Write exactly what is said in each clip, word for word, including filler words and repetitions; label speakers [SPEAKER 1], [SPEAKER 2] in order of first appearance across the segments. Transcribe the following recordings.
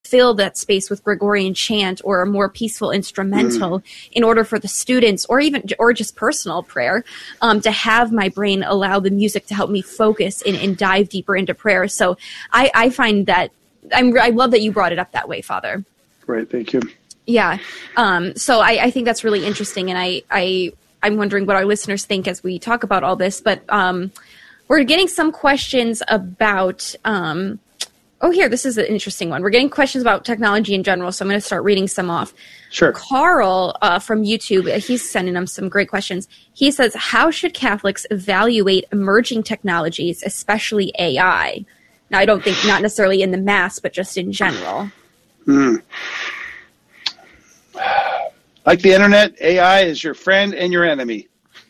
[SPEAKER 1] fill that space with Gregorian chant or a more peaceful instrumental mm. in order for the students, or even or just personal prayer, um, to have my brain allow the music to help me focus and, and dive deeper into prayer. So I, I find that I'm, I love that you brought it up that way, Father.
[SPEAKER 2] Great, thank you.
[SPEAKER 1] Yeah. Um, so I, I think that's really interesting, and I, I I'm wondering what our listeners think as we talk about all this. But um, we're getting some questions about. Um, Oh, here, this is an interesting one. We're getting questions about technology in general, so I'm going to start reading some off.
[SPEAKER 2] Sure.
[SPEAKER 1] Carl uh, from YouTube, he's sending them some great questions. He says, how should Catholics evaluate emerging technologies, especially A I? Now, I don't think not necessarily in the Mass, but just in general.
[SPEAKER 2] Hmm. Like the internet, A I is your friend and your enemy.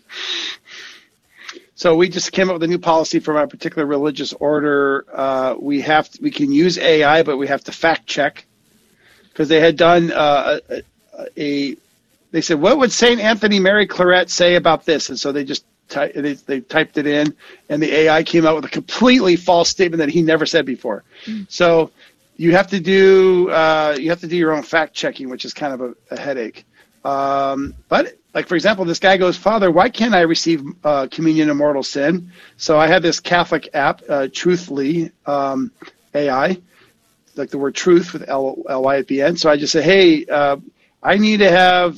[SPEAKER 2] So we just came up with a new policy from our particular religious order. Uh, we have to, we can use A I, but we have to fact check, because they had done uh, a, a. They said, "What would Saint Anthony Mary Claret say about this?" And so they just ty- they, they typed it in, and the A I came out with a completely false statement that he never said before. Mm. So you have to do uh, you have to do your own fact checking, which is kind of a, a headache. Um, but like, for example, this guy goes, "Father, why can't I receive uh, communion in mortal sin?" So I have this Catholic app, uh, Truthly um, A I, like the word truth with L Y at the end. So I just say, hey, uh, I need to have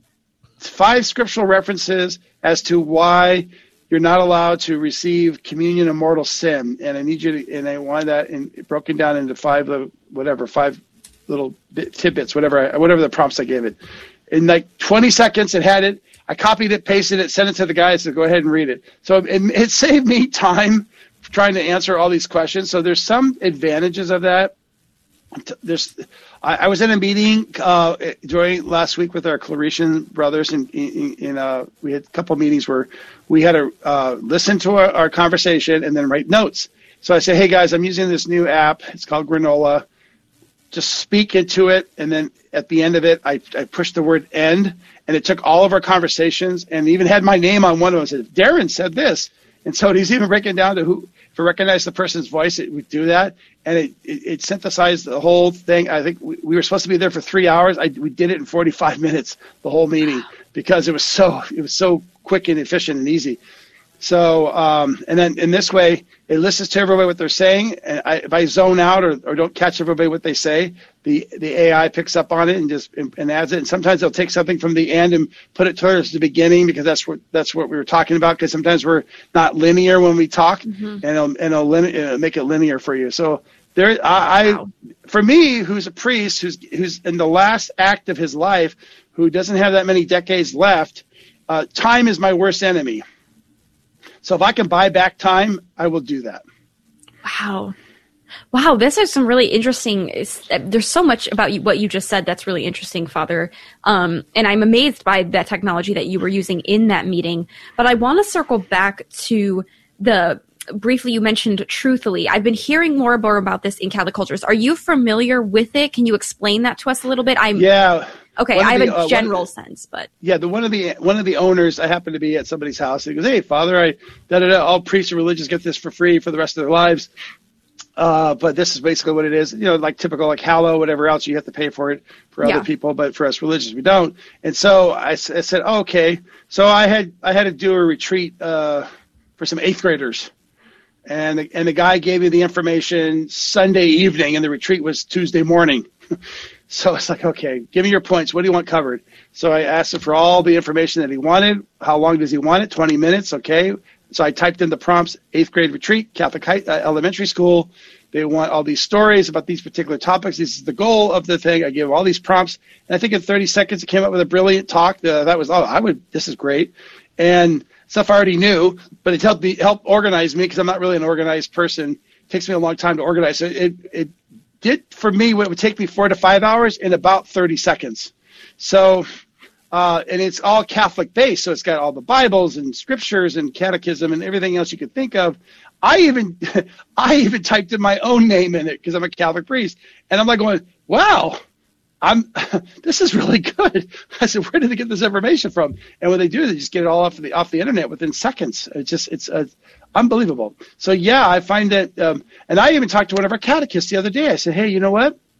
[SPEAKER 2] five scriptural references as to why you're not allowed to receive communion in mortal sin. And I need you to, and I want that in, broken down into five, whatever, five little bit, tidbits, whatever, I, whatever the prompts I gave it. In like twenty seconds, it had it. I copied it, pasted it, sent it to the guy, so go ahead and read it. So it, it saved me time trying to answer all these questions. So there's some advantages of that. There's, I, I was in a meeting uh, during last week with our Claretian brothers, and in, in, in, uh, we had a couple meetings where we had to uh, listen to our, our conversation and then write notes. So I said, hey guys, I'm using this new app. It's called Granola. Just speak into it, and then at the end of it, I, I pushed the word end, and it took all of our conversations and even had my name on one of them. It said, Darren said this. And so he's even breaking down to who, if I recognize the person's voice, it would do that. And it, it, it synthesized the whole thing. I think we, we were supposed to be there for three hours. I, we did it in forty-five minutes, the whole meeting, because it was so, it was so quick and efficient and easy. So, um, and then in this way, it listens to everybody what they're saying. And I, if I zone out or, or don't catch everybody what they say, the, the A I picks up on it and just and, and adds it. And sometimes they'll take something from the end and put it towards the beginning, because that's what that's what we were talking about. Because sometimes we're not linear when we talk, mm-hmm. and it'll, and it'll, lim- it'll make it linear for you. So there, I, wow. I, for me, who's a priest, who's who's in the last act of his life, who doesn't have that many decades left, uh, time is my worst enemy. So if I can buy back time, I will do that.
[SPEAKER 1] Wow. Wow, this is some really interesting, there's so much about you, what you just said that's really interesting, Father. Um, and I'm amazed by that technology that you were using in that meeting. But I want to circle back to the, briefly you mentioned Truthfully. I've been hearing more and more about this in Catholic cultures. Are you familiar with it? Can you explain that to us a little bit? I'm
[SPEAKER 2] Yeah.
[SPEAKER 1] Okay, I have the, a uh, general the, sense, but
[SPEAKER 2] yeah, the one of the one of the owners, I happened to be at somebody's house. And he goes, "Hey, Father, I da da da. All priests and religious get this for free for the rest of their lives, uh, but this is basically what it is. You know, like typical, like Hallow, whatever else, you have to pay for it for yeah. other people, but for us religious, we don't." And so I, I said, oh, "Okay." So I had I had to do a retreat uh, for some eighth graders, and the, and the guy gave me the information Sunday evening, and the retreat was Tuesday morning. So it's like, okay, give me your points. What do you want covered? So I asked him for all the information that he wanted. How long does he want it? twenty minutes, okay. So I typed in the prompts, eighth grade retreat, Catholic high, uh, elementary school. They want all these stories about these particular topics. This is the goal of the thing. I give all these prompts. And I think in thirty seconds, it came up with a brilliant talk. Uh, that was, oh, I would, this is great. And stuff I already knew, but it helped me, helped organize me, because I'm not really an organized person. It takes me a long time to organize. So it, it, did for me what would take me four to five hours in about thirty seconds. So, uh, and it's all Catholic based. So it's got all the Bibles and scriptures and catechism and everything else you could think of. I even, I even typed in my own name in it, because I'm a Catholic priest. And I'm like going, wow, I'm, this is really good. I said, where did they get this information from? And what they do is they just get it all off the, off the internet within seconds. It's just, it's, uh, unbelievable. So yeah, I find that, um, and I even talked to one of our catechists the other day. I said, hey, you know what?